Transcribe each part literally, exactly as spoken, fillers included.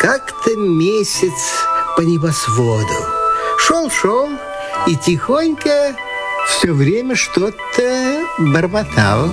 Как-то месяц по небосводу шел-шел и тихонько все время что-то бормотал.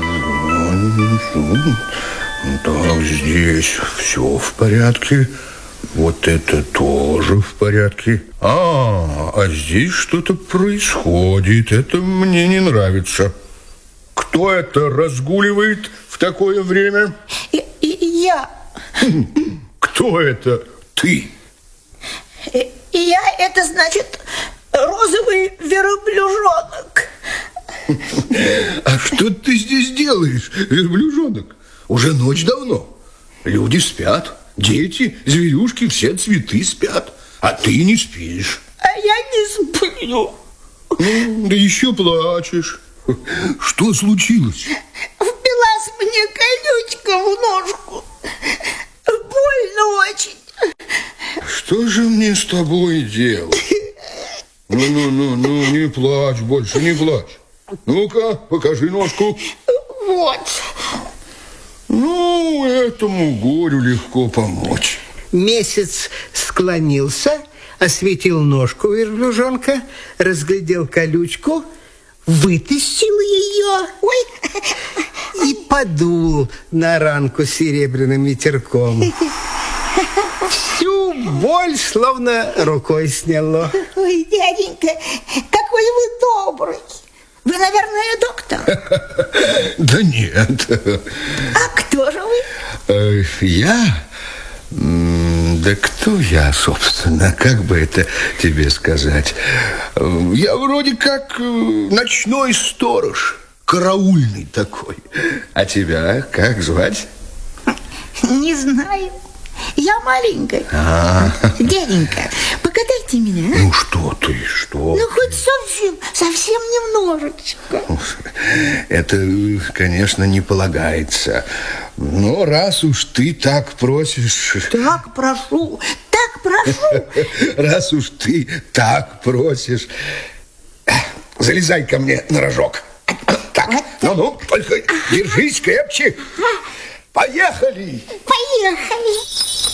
Так, здесь все в порядке. Вот это тоже в порядке. А, а здесь что-то происходит. Это мне не нравится. Кто это разгуливает в такое время? И, и, я. Кто это? Ты. И, и я, это значит розовый верблюжонок. А что ты здесь делаешь, верблюжонок? Уже ночь давно. Люди спят. Дети, зверюшки, все цветы спят. А ты не спишь. А я не сплю. Ну, да еще плачешь. Что случилось? Впилась мне колючка в ножку. Больно очень. Что же мне с тобой делать? Ну-ну-ну-ну, не плачь больше, не плачь. Ну-ка, покажи ножку. Вот. Ну, этому горю легко помочь. Месяц склонился, осветил ножку верблюжонка, разглядел колючку, вытащил ее, ой, и подул на ранку серебряным ветерком. Всю боль словно рукой сняло. Ой, дяденька, какой вы добрый. Вы, наверное, доктор? Да нет. А кто же вы? Я? Да кто я, собственно? Как бы это тебе сказать? Я вроде как ночной сторож, караульный такой. А тебя как звать? Не знаю. Я маленькая. А. Дяденька, покатайте меня. Ну что ты, что? Ну хоть совсем, совсем немножечко. Это, конечно, не полагается. Но раз уж ты так просишь... Так прошу, так прошу. Раз уж ты так просишь, залезай ко мне на рожок. Так, ну-ну, только держись крепче. Поехали! Поехали!